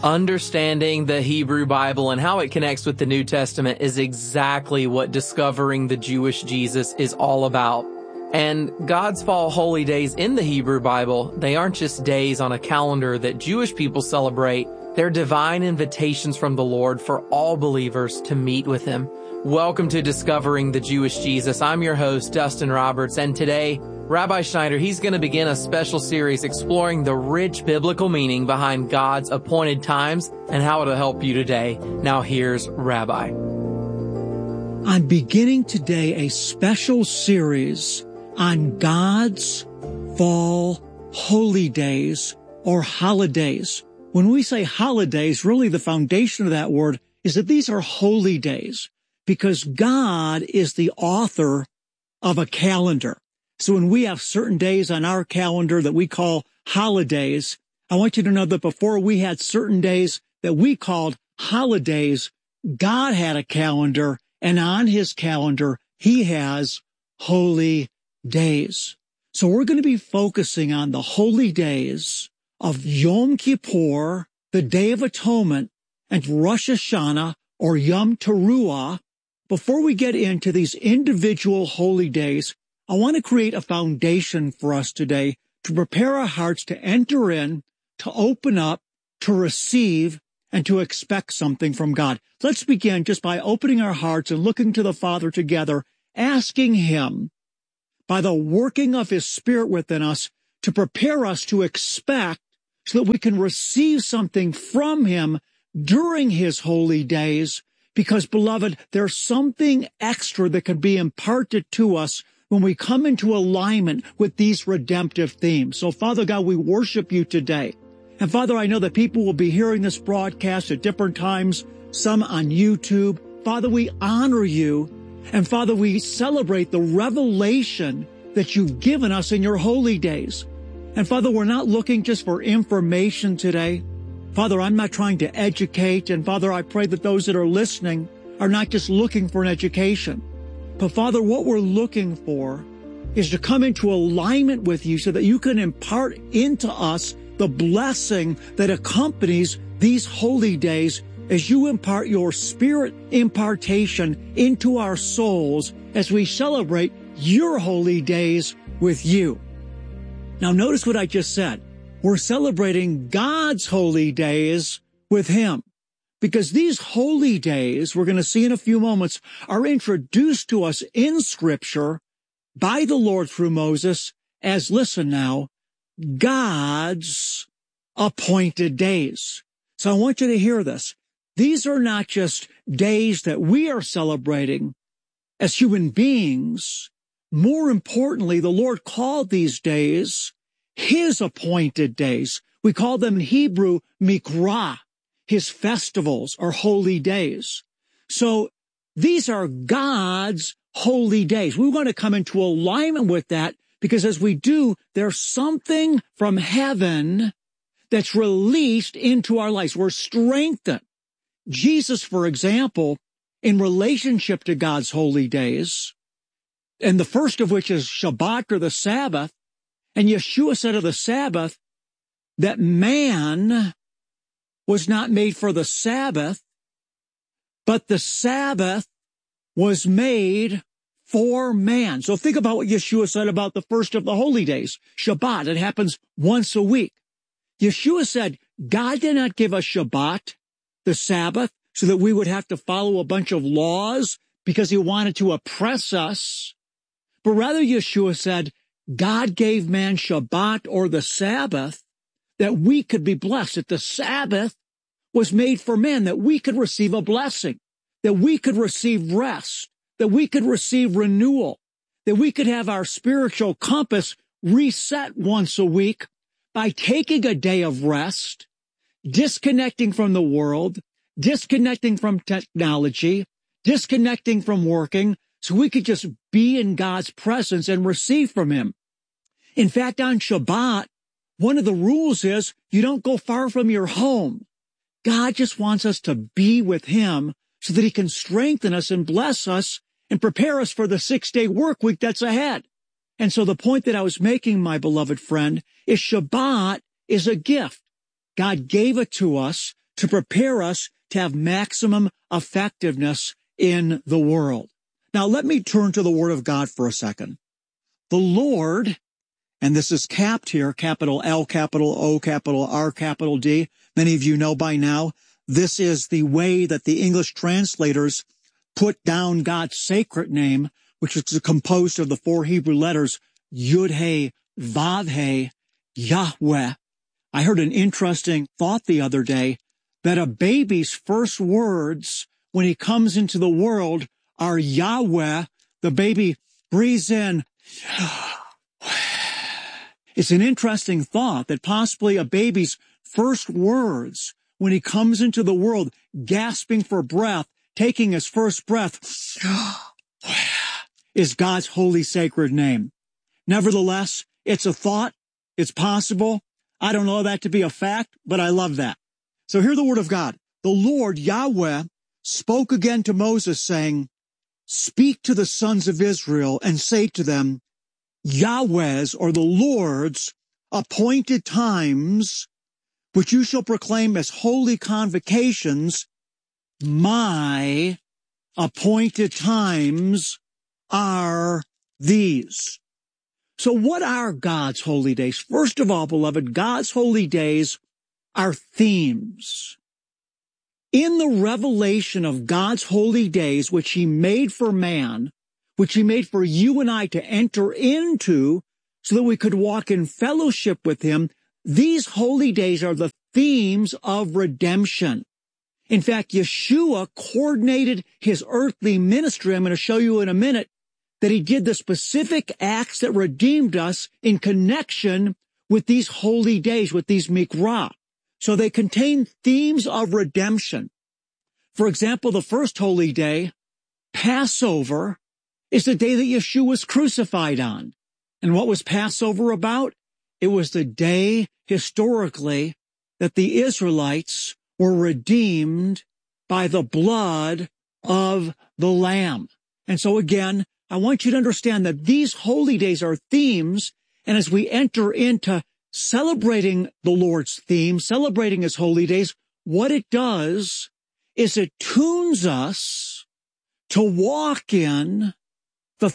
Understanding the Hebrew Bible and how it connects with the New Testament is exactly what discovering the Jewish Jesus is all about. And God's fall holy days in the Hebrew Bible, they aren't just days on a calendar that Jewish people celebrate. They're divine invitations from the Lord for all believers to meet with Him. Welcome to Discovering the Jewish Jesus. I'm your host, Dustin Roberts, and today, Rabbi Schneider, he's going to begin a special series exploring the rich biblical meaning behind God's appointed times and how it'll help you today. Now here's Rabbi. I'm beginning today a special series on God's fall holy days or holidays. When we say holidays, really the foundation of that word is that these are holy days because God is the author of a calendar. So when we have certain days on our calendar that we call holidays, I want you to know that before we had certain days that we called holidays, God had a calendar, and on His calendar, He has holy days. So we're going to be focusing on the holy days of Yom Kippur, the Day of Atonement, and Rosh Hashanah, or Yom Teruah. Before we get into these individual holy days, I want to create a foundation for us today to prepare our hearts to enter in, to open up, to receive, and to expect something from God. Let's begin just by opening our hearts and looking to the Father together, asking Him, by the working of His Spirit within us, to prepare us to expect so that we can receive something from Him during His holy days. Because, beloved, there's something extra that can be imparted to us when we come into alignment with these redemptive themes. So, Father God, we worship You today. And Father, I know that people will be hearing this broadcast at different times, some on YouTube. Father, we honor You. And Father, we celebrate the revelation that You've given us in Your holy days. And Father, we're not looking just for information today. Father, I'm not trying to educate. And Father, I pray that those that are listening are not just looking for an education. But Father, what we're looking for is to come into alignment with You so that You can impart into us the blessing that accompanies these holy days as You impart Your Spirit impartation into our souls as we celebrate Your holy days with You. Now notice what I just said. We're celebrating God's holy days with Him. Because these holy days, we're going to see in a few moments, are introduced to us in Scripture by the Lord through Moses as, listen now, God's appointed days. So I want you to hear this. These are not just days that we are celebrating as human beings. More importantly, the Lord called these days His appointed days. We call them in Hebrew Mikra. His festivals are holy days. So these are God's holy days. We want to come into alignment with that because as we do, there's something from heaven that's released into our lives. We're strengthened. Jesus, for example, in relationship to God's holy days, and the first of which is Shabbat or the Sabbath, and Yeshua said of the Sabbath that man was not made for the Sabbath, but the Sabbath was made for man. So think about what Yeshua said about the first of the holy days, Shabbat. It happens once a week. Yeshua said, God did not give us Shabbat, the Sabbath, so that we would have to follow a bunch of laws because He wanted to oppress us. But rather, Yeshua said, God gave man Shabbat or the Sabbath that we could be blessed, that the Sabbath was made for man, that we could receive a blessing, that we could receive rest, that we could receive renewal, that we could have our spiritual compass reset once a week by taking a day of rest, disconnecting from the world, disconnecting from technology, disconnecting from working, so we could just be in God's presence and receive from Him. In fact, on Shabbat, one of the rules is you don't go far from your home. God just wants us to be with Him so that He can strengthen us and bless us and prepare us for the 6-day work week that's ahead. And so the point that I was making, my beloved friend, is Shabbat is a gift. God gave it to us to prepare us to have maximum effectiveness in the world. Now, let me turn to the Word of God for a second. The Lord, and this is capped here, capital L, capital O, capital R, capital D. Many of you know by now, this is the way that the English translators put down God's sacred name, which is composed of the 4 Hebrew letters, Yud-He, Vav-He, Yahweh. I heard an interesting thought the other day that a baby's first words when he comes into the world are Yahweh. The baby breathes in. It's an interesting thought that possibly a baby's first words when he comes into the world, gasping for breath, taking his first breath, is God's holy sacred name. Nevertheless, it's a thought. It's possible. I don't know that to be a fact, but I love that. So hear the word of God. The Lord, Yahweh, spoke again to Moses, saying, "Speak to the sons of Israel and say to them, Yahweh's, or the Lord's, appointed times, which you shall proclaim as holy convocations, my appointed times are these." So what are God's holy days? First of all, beloved, God's holy days are themes. In the revelation of God's holy days, which he made for man, which he made for you and I to enter into so that we could walk in fellowship with him, these holy days are the themes of redemption. In fact, Yeshua coordinated his earthly ministry. I'm going to show you in a minute that he did the specific acts that redeemed us in connection with these holy days, with these mikra. So they contain themes of redemption. For example, the first holy day, Passover, is the day that Yeshua was crucified on. And what was Passover about? It was the day, historically, that the Israelites were redeemed by the blood of the Lamb. And so again, I want you to understand that these holy days are themes, and as we enter into celebrating the Lord's theme, celebrating his holy days, what it does is it tunes us to walk in the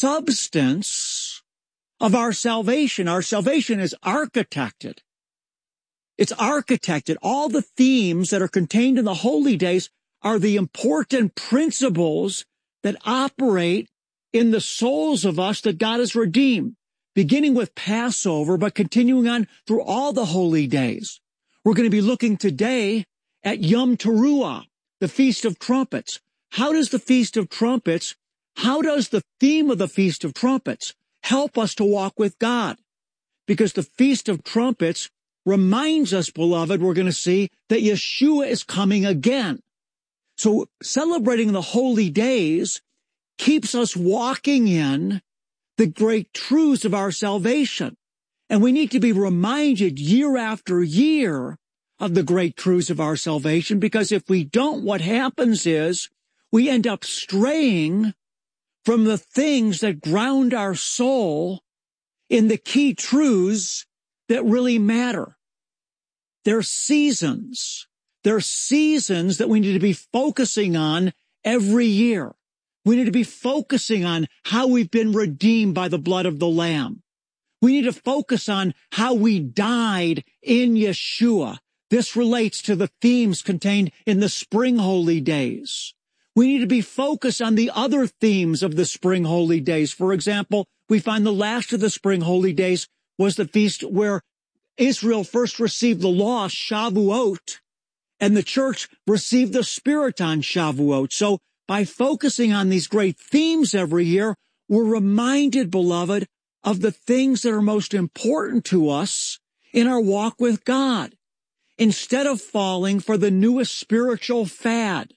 substance of our salvation. Our salvation is architected. It's architected. All the themes that are contained in the holy days are the important principles that operate in the souls of us that God has redeemed, beginning with Passover, but continuing on through all the holy days. We're going to be looking today at Yom Teruah, the Feast of Trumpets. How does the Feast of Trumpets, how does the theme of the Feast of Trumpets help us to walk with God? Because the Feast of Trumpets reminds us, beloved, we're going to see that Yeshua is coming again. So celebrating the holy days keeps us walking in the great truths of our salvation. And we need to be reminded year after year of the great truths of our salvation, because if we don't, what happens is we end up straying from the things that ground our soul in the key truths that really matter. There are seasons. There are seasons that we need to be focusing on every year. We need to be focusing on how we've been redeemed by the blood of the Lamb. We need to focus on how we died in Yeshua. This relates to the themes contained in the spring holy days. We need to be focused on the other themes of the spring holy days. For example, we find the last of the spring holy days was the feast where Israel first received the law, Shavuot, and the church received the Spirit on Shavuot. So by focusing on these great themes every year, we're reminded, beloved, of the things that are most important to us in our walk with God, instead of falling for the newest spiritual fad.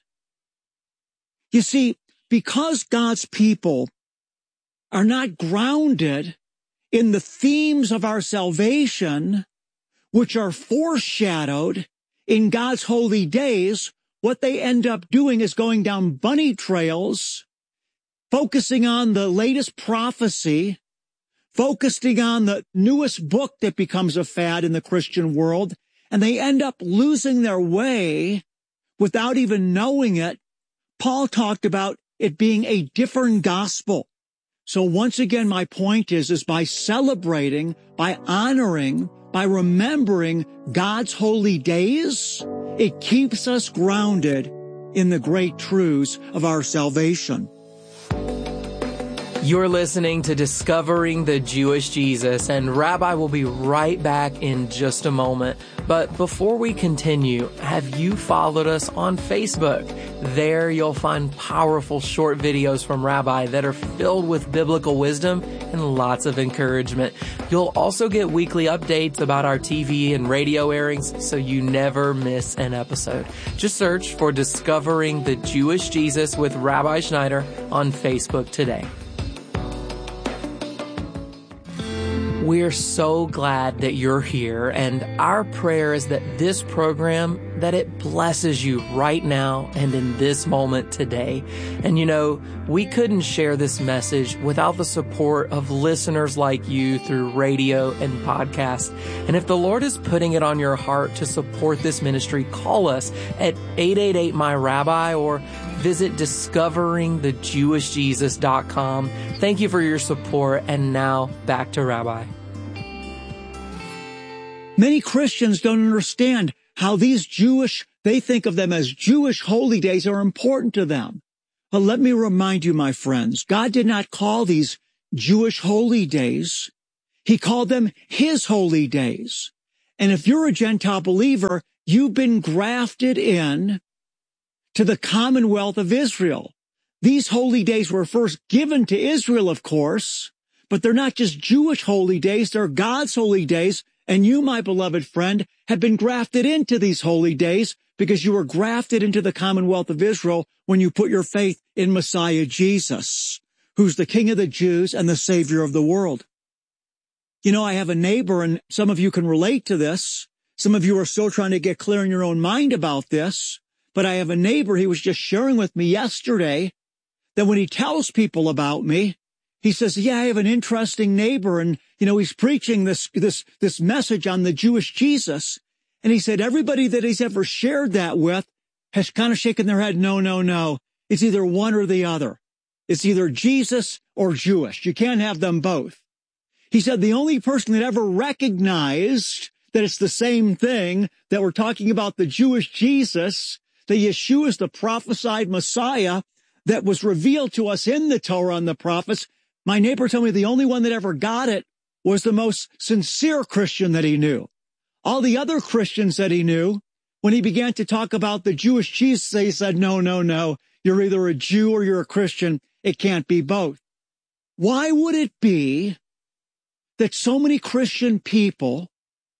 You see, because God's people are not grounded in the themes of our salvation, which are foreshadowed in God's holy days, what they end up doing is going down bunny trails, focusing on the latest prophecy, focusing on the newest book that becomes a fad in the Christian world, and they end up losing their way without even knowing it. Paul talked about it being a different gospel. So once again, my point is by celebrating, by honoring, by remembering God's holy days, it keeps us grounded in the great truths of our salvation. You're listening to Discovering the Jewish Jesus, and Rabbi will be right back in just a moment. But before we continue, have you followed us on Facebook? There you'll find powerful short videos from Rabbi that are filled with biblical wisdom and lots of encouragement. You'll also get weekly updates about our TV and radio airings, so you never miss an episode. Just search for Discovering the Jewish Jesus with Rabbi Schneider on Facebook today. We're so glad that you're here, and our prayer is that this program, that it blesses you right now and in this moment today. And you know, we couldn't share this message without the support of listeners like you through radio and podcast. And if the Lord is putting it on your heart to support this ministry, call us at 888-MY-RABBI or visit discoveringthejewishjesus.com. Thank you for your support, and now back to Rabbi. Many Christians don't understand how these they think of them as Jewish holy days are important to them. But let me remind you, my friends, God did not call these Jewish holy days. He called them His holy days. And if you're a Gentile believer, you've been grafted in to the commonwealth of Israel. These holy days were first given to Israel, of course, but they're not just Jewish holy days, they're God's holy days. And you, my beloved friend, have been grafted into these holy days because you were grafted into the commonwealth of Israel when you put your faith in Messiah Jesus, who's the King of the Jews and the Savior of the world. You know, I have a neighbor, and some of you can relate to this. Some of you are still trying to get clear in your own mind about this. But I have a neighbor, he was just sharing with me yesterday that when he tells people about me, he says, yeah, I have an interesting neighbor, and, you know, he's preaching this message on the Jewish Jesus. And he said everybody that he's ever shared that with has kind of shaken their head. No. It's either one or the other. It's either Jesus or Jewish. You can't have them both. He said the only person that ever recognized that it's the same thing, that we're talking about the Jewish Jesus, that Yeshua is the prophesied Messiah that was revealed to us in the Torah and the prophets. My neighbor told me the only one that ever got it was the most sincere Christian that he knew. All the other Christians that he knew, when he began to talk about the Jewish Jesus, they said, no. You're either a Jew or you're a Christian. It can't be both. Why would it be that so many Christian people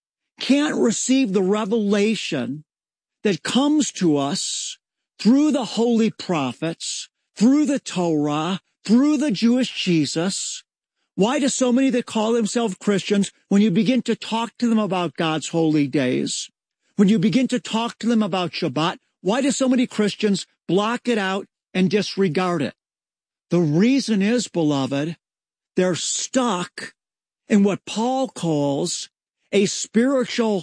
can't receive the revelation that comes to us through the holy prophets, through the Torah, through the Jewish Jesus? Why do so many that call themselves Christians, when you begin to talk to them about God's holy days, when you begin to talk to them about Shabbat, why do so many Christians block it out and disregard it? The reason is, beloved, they're stuck in what Paul calls a spiritual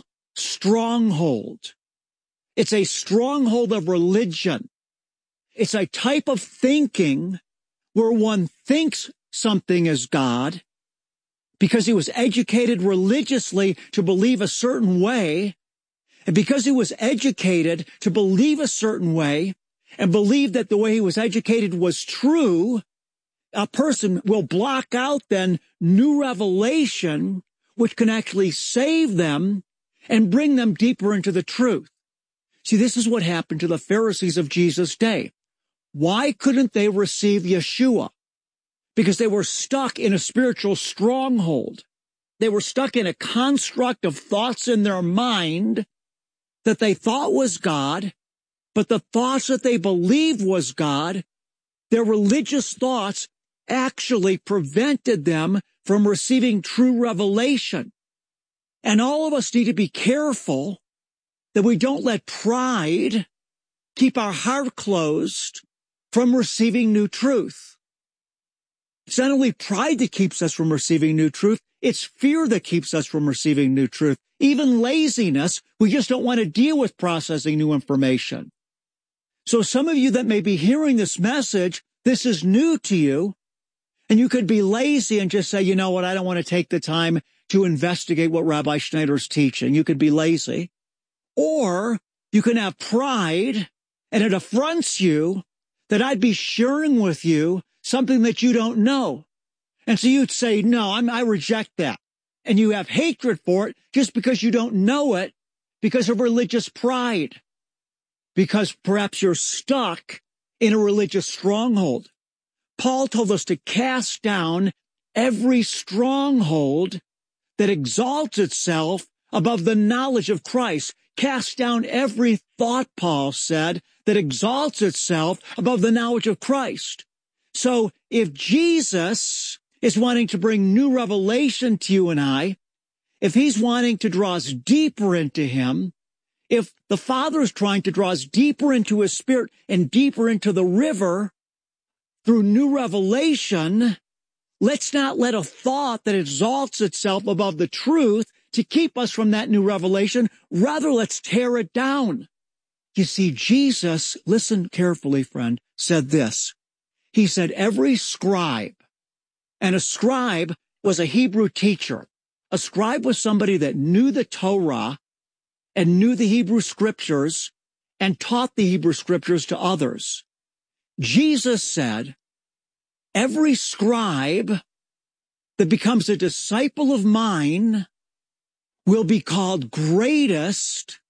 stronghold. It's a stronghold of religion. It's a type of thinking where one thinks something is God because he was educated religiously to believe a certain way. And because he was educated to believe a certain way and believe that the way he was educated was true, a person will block out then new revelation, which can actually save them and bring them deeper into the truth. See, this is what happened to the Pharisees of Jesus' day. Why couldn't they receive Yeshua? Because they were stuck in a spiritual stronghold. They were stuck in a construct of thoughts in their mind that they thought was God, but the thoughts that they believed was God, their religious thoughts actually prevented them from receiving true revelation. And all of us need to be careful that we don't let pride keep our heart closed from receiving new truth. It's not only pride that keeps us from receiving new truth, It's fear that keeps us from receiving new truth. Even laziness, we just don't want to deal with processing new information. So some of you that may be hearing this message, this is new to you, and you could be lazy and just say, you know what, I don't want to take the time to investigate what Rabbi Schneider's teaching. You could be lazy. Or you can have pride, and it affronts you that I'd be sharing with you something that you don't know. And so you'd say, no, I reject that. And you have hatred for it just because you don't know it, because of religious pride. Because perhaps you're stuck in a religious stronghold. Paul told us to cast down every stronghold that exalts itself above the knowledge of Christ. Cast down every thought, Paul said, that exalts itself above the knowledge of Christ. So if Jesus is wanting to bring new revelation to you and I, if he's wanting to draw us deeper into him, if the Father is trying to draw us deeper into his Spirit and deeper into the river through new revelation, let's not let a thought that exalts itself above the truth to keep us from that new revelation. Rather, let's tear it down. You see, Jesus, listen carefully, friend, said this. He said, every scribe, and a scribe was a Hebrew teacher. A scribe was somebody that knew the Torah and knew the Hebrew scriptures and taught the Hebrew scriptures to others. Jesus said, every scribe that becomes a disciple of mine will be called greatest